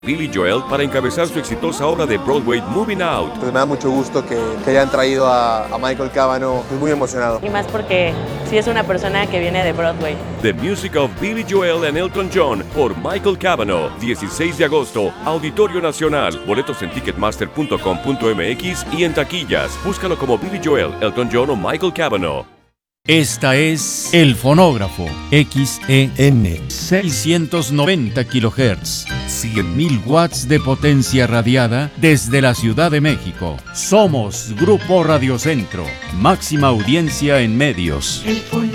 Billy Joel para encabezar su exitosa obra de Broadway Moving Out. Pues me da mucho gusto que hayan traído a Michael Cavanaugh, estoy muy emocionado. Y más porque sí es una persona que viene de Broadway. The Music of Billy Joel and Elton John por Michael Cavanaugh, 16 de agosto, Auditorio Nacional. Boletos en ticketmaster.com.mx y en taquillas. Búscalo como Billy Joel, Elton John o Michael Cavanaugh. Esta es El Fonógrafo XEN 690 kHz, 100.000 watts de potencia radiada desde la Ciudad de México. Somos Grupo Radio Centro, máxima audiencia en medios.